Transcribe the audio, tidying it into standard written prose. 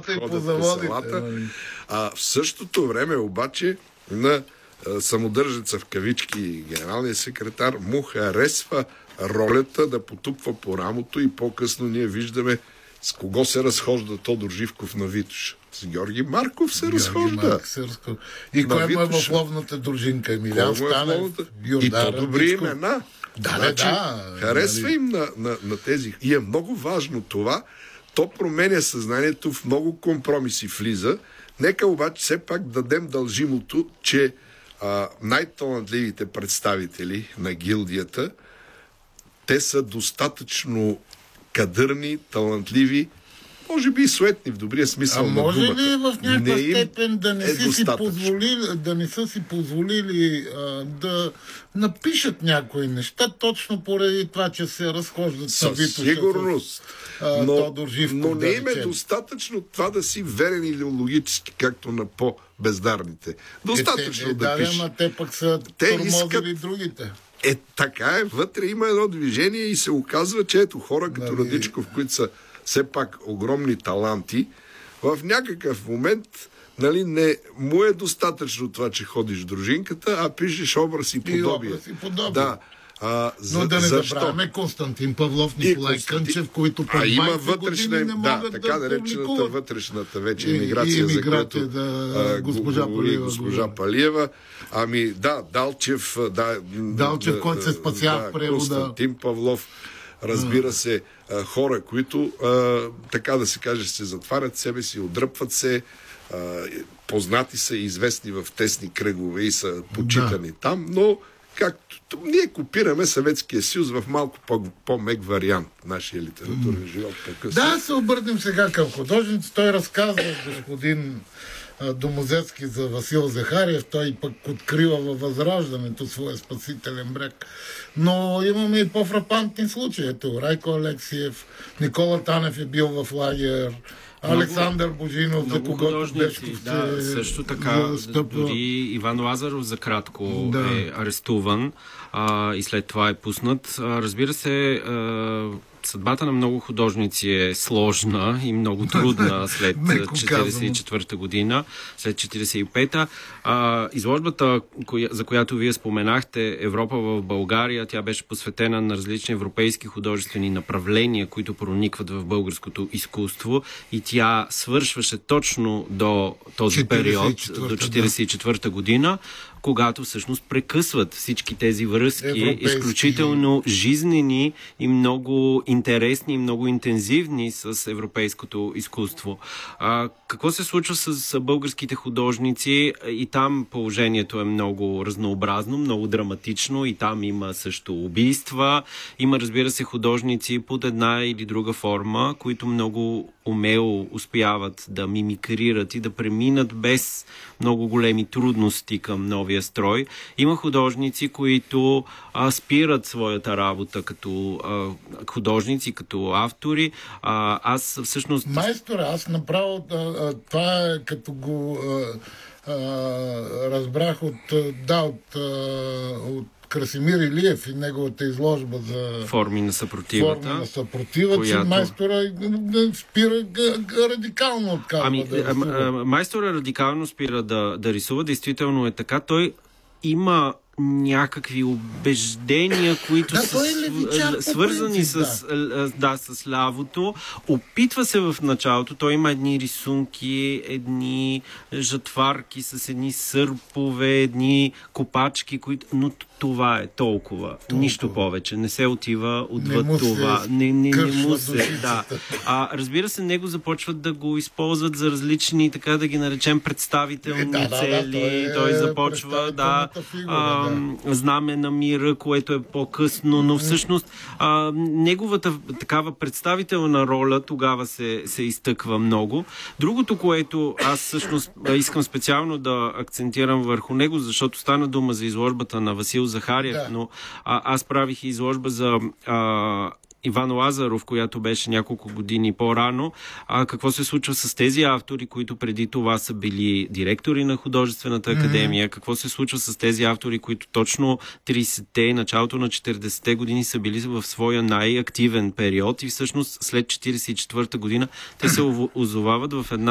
селата и по заводите. В същото време обаче на самодържеца в кавички генералния секретар му харесва ролята да потупва по рамото и по-късно ние виждаме с кого се разхожда Тодор Живков на Витоша. С Георги Марков се разхожда. И кой му е в ловната дружинка? Емилиан Станев, и то добри имена. Харесва им на тези. И е много важно това. То променя съзнанието, в много компромиси влиза. Нека обаче все пак дадем дължимото, че най-талантливите представители на гилдията, те са достатъчно кадърни, талантливи, може би и суетни в добрия смисъл на думата. Може ли в някаква степен да не са си позволили да напишат някои неща, точно поради това, че се разхождат със Витоша, сигурност. Тодор Живков, но не им е достатъчно това да си верен идеологически, както на по-бездарните. Достатъчно да пишат. Ама те пък са тормозили другите. Така е, вътре има едно движение и се оказва, че ето хора като Радичков, които са все пак огромни таланти, в някакъв момент не му е достатъчно това, че ходиш в дружинката, а пишеш образ и подобие. Да. Но да не забравяме Константин Павлов, Николай Кънчев, които по 20 години не могат така наречената вътрешната вече емиграция, за която госпожа Палиева. Далчев, който се спася в превода. Константин Павлов, разбира се, хора, които, така да се каже, се затварят себе си, отдръпват се, познати са и известни в тесни кръгове и са почитани там, но както ние копираме Съветския съюз в малко по-мек вариант, нашия литературен живот по-късно. Да, се обърнем сега към художници. Той разказва господин Домозецки за Васил Захариев, той пък открива във Възраждането своя спасителен бряг. Но имаме и по-фрапантни случаи. Ето, Райко Алексиев, Никола Танев е бил в лагер, Александър Божинов, за когото Бешков също така, дори Иван Лазаров за кратко е арестуван и след това е пуснат. Разбира се, съдбата на много художници е сложна и много трудна след 1944 година, след 1945-та. Изложбата, за която вие споменахте, Европа в България, тя беше посветена на различни европейски художествени направления, които проникват в българското изкуство, и тя свършваше точно до този период, до 1944 година, когато всъщност прекъсват всички тези връзки, изключително жизнени и много интересни и много интензивни с европейското изкуство. Какво се случва с българските художници? И там положението е много разнообразно, много драматично, и там има също убийства. Има, разбира се, художници под една или друга форма, които много умело успяват да мимикрират и да преминат без много големи трудности към новия строй. Има художници, които спират своята работа като художници, като автори. Аз всъщност... Майстора, аз направо това е като го разбрах от Красимир Илиев и неговата изложба за форми на съпротивата, че майстора спира радикално отказва да рисува. Майстора радикално спира да рисува. Действително е така. Той има някакви убеждения, които са свързани с лявото. Опитва се в началото. Той има едни рисунки, едни жатварки с едни сърпове, едни копачки, но това е толкова. Нищо повече. Не се отива отвъд това. Не му се. Да. Разбира се, него започват да го използват за различни, така да ги наречем, представителни цели. Той започва Знаме на мира, което е по-късно, но всъщност неговата такава представителна роля тогава се изтъква много. Другото, което аз всъщност искам специално да акцентирам върху него, защото стана дума за изложбата на Васил Захариев, но аз правих изложба за Иван Лазаров, която беше няколко години по-рано. Какво се случва с тези автори, които преди това са били директори на Художествената академия? Какво се случва с тези автори, които точно 30-те, началото на 40-те години са били в своя най-активен период и всъщност след 44-та година те се озовават в една